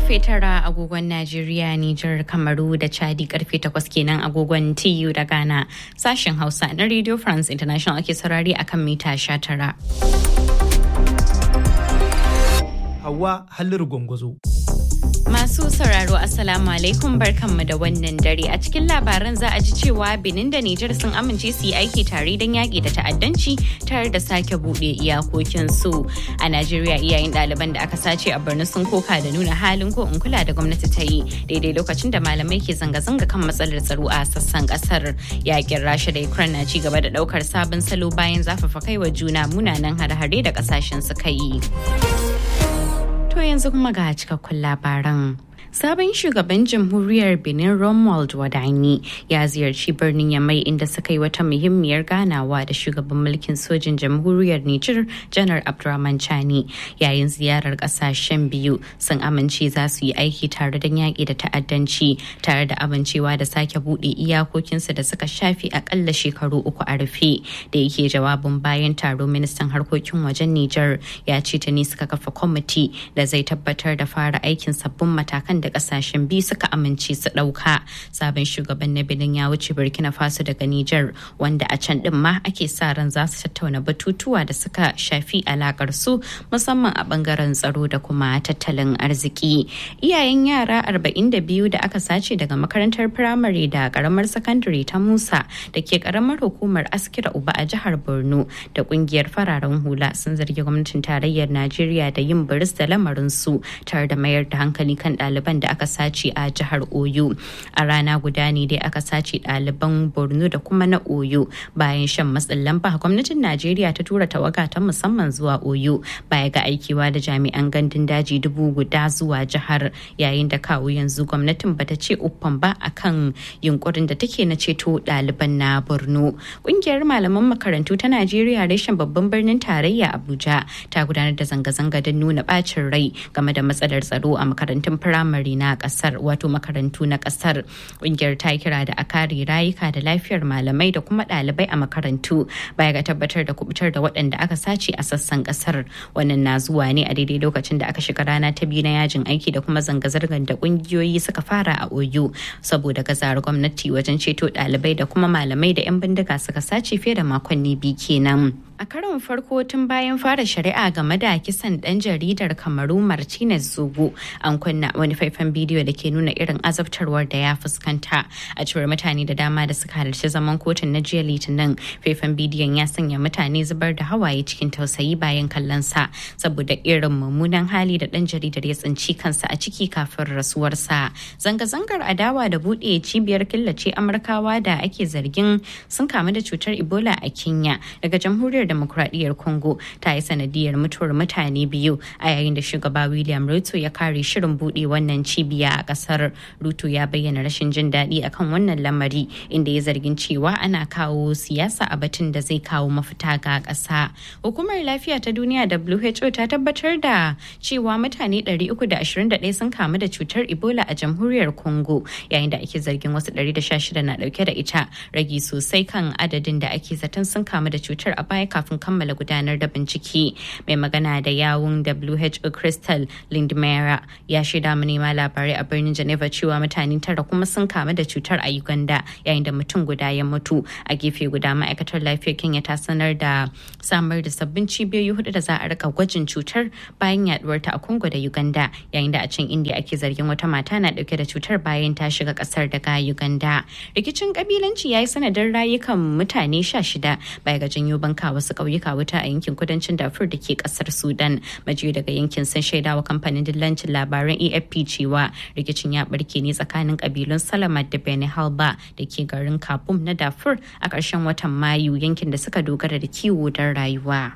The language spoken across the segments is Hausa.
karfe 9 agogon Najeriya, Nijar, Kamaru da Chadi karfe 8 kenan agogon TU da Ghana. Sashen Hausa na Radio France International ake saurari akan mita 19. Hauwa Halliru Gwangwazo. Masu sauraro Assalamu alaikum barkanmu da wannan dare. A cikin labaran za a ji cewa Benin da Nijar sun amince su yi aiki tare don yaƙi da ta'addanci tare da sake buɗe iyakokinsu. A Najeriya iyayen ɗaliban da aka sace a Borno sun koka da nuna halin ko in kula da gwamnati ta yi daidai lokacin da malamai ke zanga-zanga kan matsalar tsaro a sassan ƙasar. Yaƙin Rasha da Ukraine na ci gaba da ɗaukar sabon salo bayan zafafa kaiwa juna munanan hare-hare da ƙasashen suka yi. To yanzu kuma ga cikakkun labaran. Sabon shugaban jamhuriyar Benin Romuald Wadani ya ziyarci birnin Yamai inda suka yi wata muhimmiyar ganawa da shugaban mulkin sojin jamhuriyar Nijar Janar Abdurrahman Chani. Yayin ziyarar kasashen biyu sun amince za su yi aiki tare don yaƙi da ta'addanci tare da amincewa da sake buɗe iyakokinsu da suka shafi akalla shekaru 3 a rufe. Da yake jawabin bayan taro, ministan harkokin wajen Nijar ya ce tuni suka kafa kwamiti da zai tabbatar da fara aikin sabbin matakan da kasashen biyu suka amince su ɗauka. Sabon shugaban na Benin ya wuce Burkina Faso daga Nijar, wanda a can din ma ake sa ran za su tattauna batutuwa da suka shafi alakar su musamman a bangaren tsaro da kuma tattalin arziki. Iyayen yara 42 da aka sace daga makarantar firamare da karamar sakandare ta Musa da ke karamar hukumar Askira Uba a jihar Borno da kungiyar fararen hula sun zargi gwamnatin tarayyar Najeriya da yin biris da lamarin su tare da mayar da hankali kan ɗaliban da aka sace a jihar Oyo. A rana guda ne dai aka sace ɗaliban Borno da kuma na Oyo. Bayan shan matsin lamba, gwamnatin Najeriya ta tura tawaga ta musamman zuwa Oyo baya ga aikewa da jami'an gandun daji 1000 zuwa jihar, yayin da kawo yanzu gwamnatin bata ce uffan ba akan yunkurin da take na ceto ɗaliban na Borno. Ƙungiyar malaman makarantu ta Najeriya reshen babban birnin tarayya Abuja ta gudanar da zanga-zanga don nuna bacin rai game da matsalar tsaro a makarantun firamare na kasar, wato makarantu na kasar. Kungiyar ta kira da a kare rayuka da lafiyar malamai da kuma ɗalibai a makarantu baya ga tabbatar da kubutar da waɗanda aka sace a sassan kasar. Wannan na zuwa ne a daidai lokacin da aka shiga rana ta biyu na yajin aiki da kuma zanga-zangar da kungiyoyi suka fara a Oyo saboda gazawar gwamnati wajen ceto ɗalibai da kuma malamai da 'yan bindiga suka sace fiye da makonni 2 kenan. A karon farko tun bayan fara shari'a game da kisan ɗan jaridar Kamaru Martinez Zogo, an kunna wani faifan bidiyo da ke nuna irin azabtarwar da ya fuskanta. A cewar mutane da dama da suka halarci zaman kotun na jiya Litinin, faifan bidiyon ya sanya mutane zubar da hawaye cikin tausayi bayan kallon sa saboda irin mummunan hali da ɗan jaridar ya tsinci kansa a ciki kafin rasuwarsa. Zanga-zangar adawa da buɗe cibiyar killace Amurkawa da ake zargin sun kamu da cutar Ebola a Kenya daga jamhuriyar Demokradiyyar Congo ta yi sanadiyar mutuwar mutane 2 a yayin da shugaba William Ruto ya kare shirin buɗe wannan cibiya a ƙasar. Ruto ya bayyana rashin jin daɗi akan wannan lamari, inda ya zargin cewa ana kawo siyasa a batun da zai kawo mafita ga ƙasa. Hukumar Lafiya ta Duniya WHO ta tabbatar da cewa mutane 321 sun kamu da cutar Ebola a jamhuriyar Congo, yayin da ake zargin wasu 116 na ɗauke da ita, ragi sosai kan adadin da ake zaton sun kamu da cutar a baya kafin kammala gudanar da bincike. Mai magana da yawun WHO Crystal Lindmera ya shaida manema labarai a birnin Geneva cewa mutane 9 kuma sun kamu da cutar a Uganda, yayin da mutum guda ya mutu. A gefe guda, ma'aikatar lafiyar Kenya ta sanar da samar da sabbin cibiyoyi 4 da za a rika gwajin cutar bayan yaduwar ta a Congo da Uganda, yayin da a can India ake zargin wata mata na dauke da cutar bayan ta shiga kasar daga Uganda. Rikicin kabilanci ya yi sanadin rayukan mutane 16 baya ga janyo banka wasu ƙauyuka wuta a yankin kudancin Darfur da ke kasar Sudan. Majiyoyi daga yankin sun shaidawa kamfanin dillancin labaran AFP cewa rikicin ya barke ne tsakanin kabilun Salamat da Beni Halba da ke garin Kabum na Darfur a ƙarshen watan Mayu, yankin da suka dogara da kiwo don rayuwa.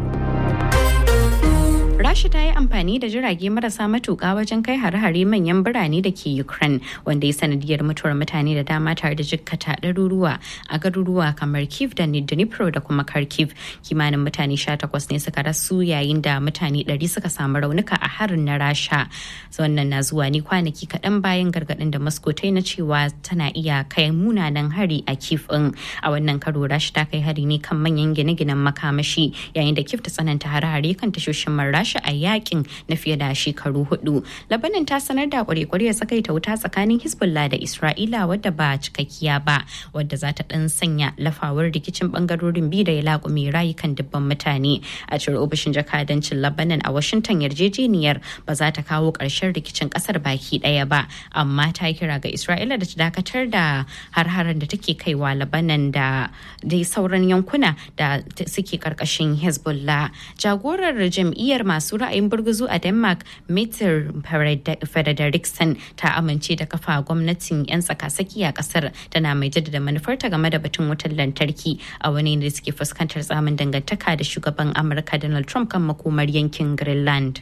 Rasha ta yi amfani da jirage marasa matuƙa wajen kai hare-hare manyan birane da ke Ukraine, wanda ya sanadiyar mutuwar mutane da dama tare da jikkata ɗaruruwa a garuruwa kamar Kyiv da Dnipro da kuma Kharkiv. Kimanin mutane 18 ne suka rasu yayin da mutane 100 suka samu raunuka a harin na Rasha. Wannan na zuwa ne kwanaki kaɗan bayan gargaɗin da Moscow ta yi na cewa tana iya kai munanan hari a Kyiv ɗin. A wannan karo Rasha ta kai hari ne kan manyan gine-ginen makamashi, yayin da Kyiv ta tsananta hare-hare kan tashoshin man Rasha shi a yakin na fiye da shekaru 4. Lebanon ta sanar da kwarekwarya tsakaita wuta tsakanin Hezbollah da Isra'ila wadda ba cikakkiya ba, wadda za ta dan sanya lafawar rikicin bangarorin biyu da ya laƙume rayukan dubban mutane. A cewar ofishin jakadancin Lebanon a Washington, yarjejeniyar ba za ta kawo ƙarshen rikicin ƙasar baki ɗaya ba, amma ta kira ga Isra'ila da ta dakatar da har-haren da take kaiwa Lebanon da dai sauran yankuna da suke karkashin Hezbollah. Jagorar jam'iyyar masu ra'ayin burguzu a Denmark, Mette Frederiksen, ta amince da kafa gwamnatin 'yan tsaka-saki a kasar, tana mai jaddada manufarta game da batun wutar lantarki a wani da suke fuskantar tsamin dangantaka da shugaban Amurka Donald Trump kan makomar yankin Greenland.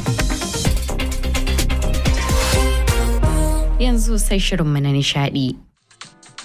Yanzu sai shirinmu na nishadi.